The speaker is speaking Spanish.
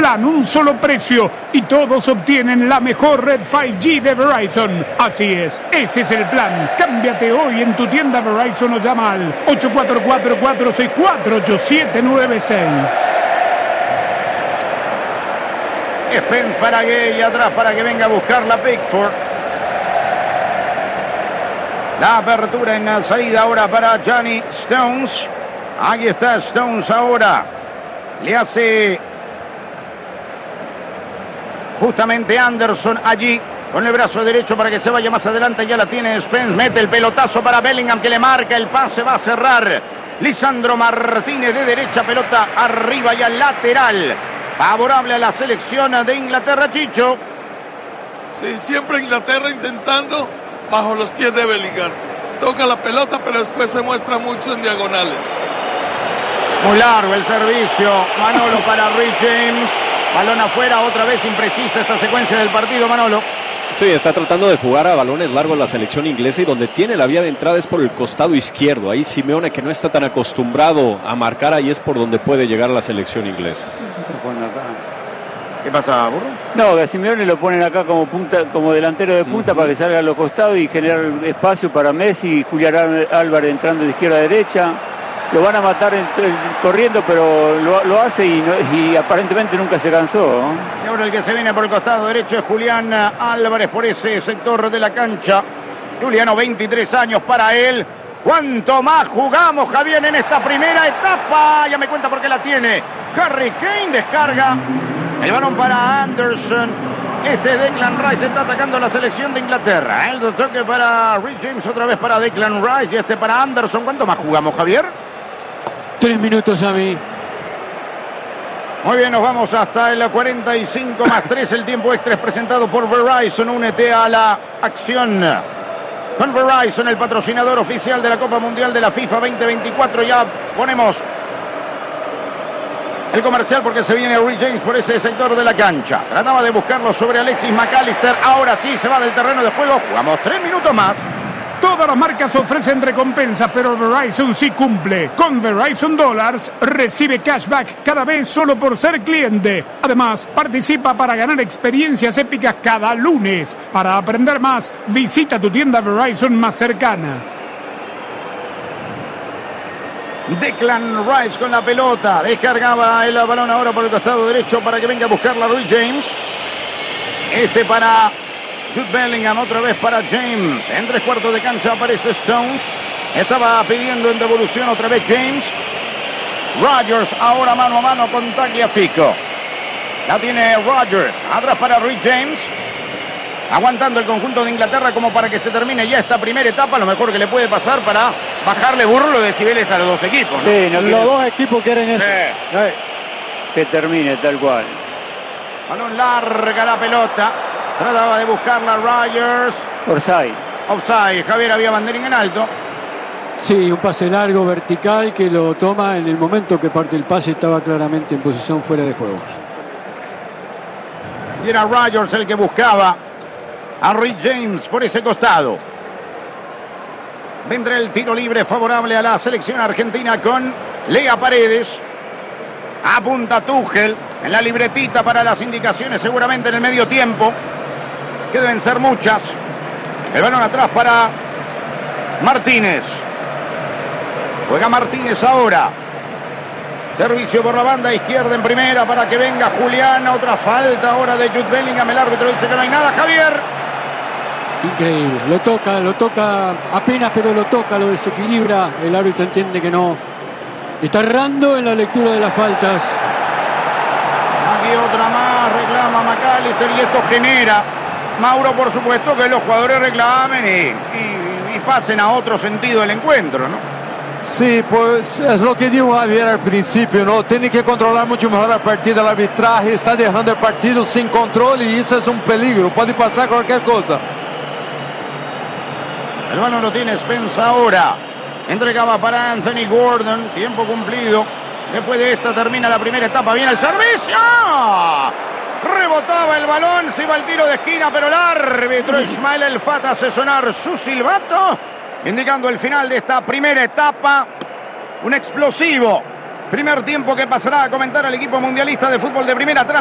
plan, un solo precio y todos obtienen la mejor red 5G de Verizon. Así es, ese es el plan. Cámbiate hoy en tu tienda Verizon o llama al 844-464-8796. Spence para Gay, atrás para que venga a buscar la Pickford. La apertura en la salida ahora para Johnny Stones. Aquí está Stones ahora. Le hace justamente Anderson allí con el brazo derecho para que se vaya más adelante. Ya la tiene Spence. Mete el pelotazo para Bellingham que le marca el pase. Va a cerrar Lisandro Martínez de derecha. Pelota arriba y al lateral. Favorable a la selección de Inglaterra, Chicho. Sí, siempre Inglaterra intentando bajo los pies de Bellingham. Toca la pelota, pero después se muestra mucho en diagonales. Muy largo el servicio. Manolo para Reece James. Balón afuera, otra vez imprecisa esta secuencia del partido, Manolo. Sí, está tratando de jugar a balones largos la selección inglesa y donde tiene la vía de entrada es por el costado izquierdo. Ahí Simeone, que no está tan acostumbrado a marcar, ahí es por donde puede llegar la selección inglesa. ¿Qué pasa, Burro? No, que a Simeone lo ponen acá como punta, como delantero de punta para que salga a los costados y generar espacio para Messi y Julián Álvarez entrando de izquierda a derecha. Lo van a matar corriendo, pero lo hace y aparentemente nunca se cansó, ¿no? Y ahora el que se viene por el costado derecho es Julián Álvarez por ese sector de la cancha. Juliano, 23 años para él. ¿Cuánto más jugamos, Javier, en esta primera etapa? Ya me cuenta por qué la tiene. Harry Kane descarga. El balón para Anderson. Declan Rice está atacando la selección de Inglaterra. El toque para Reece James, otra vez para Declan Rice y para Anderson. ¿Cuánto más jugamos, Javier? 3 minutos a mí. Muy bien, nos vamos hasta el 45 más 3. El tiempo extra es presentado por Verizon. Únete a la acción con Verizon, el patrocinador oficial de la Copa Mundial de la FIFA 2024. Ya ponemos el comercial porque se viene Reece James por ese sector de la cancha. Trataba de buscarlo sobre Alexis McAllister. Ahora sí se va del terreno de juego. Jugamos 3 minutos más. Todas las marcas ofrecen recompensas, pero Verizon sí cumple. Con Verizon Dollars recibe cashback cada vez solo por ser cliente. Además, participa para ganar experiencias épicas cada lunes. Para aprender más, visita tu tienda Verizon más cercana. Declan Rice con la pelota. Descargaba el balón ahora por el costado derecho para que venga a buscarla Reece James. Para Jude Bellingham, otra vez para James. En 3/4 de cancha aparece Stones. Estaba pidiendo en devolución otra vez James. Rodgers ahora mano a mano con Tagliafico. La tiene Rodgers. Atrás para Reece James. Aguantando el conjunto de Inglaterra como para que se termine ya esta primera etapa. Lo mejor que le puede pasar para bajarle burro de decibeles a los dos equipos, ¿no? Sí, Los dos equipos quieren eso. Que termine tal cual. Balón larga la pelota. Trataba de buscarla Rodgers. Offside. Javier, había banderín en alto. Sí, un pase largo, vertical, que lo toma en el momento que parte el pase. Estaba claramente en posición fuera de juego. Y era Rodgers el que buscaba a Reece James por ese costado. Vendrá el tiro libre favorable a la selección argentina con Lea Paredes. Apunta Tuchel en la libretita para las indicaciones seguramente en el medio tiempo, que deben ser muchas. El balón atrás para Martínez. Juega Martínez ahora. Servicio por la banda izquierda en primera para que venga Julián. Otra falta ahora de Jude Bellingham. El árbitro dice que no hay nada. Javier. Increíble. Lo toca apenas, pero lo toca, lo desequilibra. El árbitro entiende que no. Está errando en la lectura de las faltas. Aquí otra más. Reclama McAllister y esto genera, Mauro, por supuesto, que los jugadores reclamen y pasen a otro sentido del encuentro, ¿no? Sí, pues es lo que dijo Javier al principio, ¿no? Tiene que controlar mucho mejor la partida, el arbitraje está dejando el partido sin control y eso es un peligro, puede pasar cualquier cosa. El balón lo tiene Spence ahora. Entregaba para Anthony Gordon, tiempo cumplido. Después de esta termina la primera etapa, viene el servicio. Rebotaba el balón, se iba el tiro de esquina, pero el árbitro Ismael El Fata hace sonar su silbato, indicando el final de esta primera etapa. Un explosivo primer tiempo que pasará a comentar al equipo mundialista de fútbol de primera tras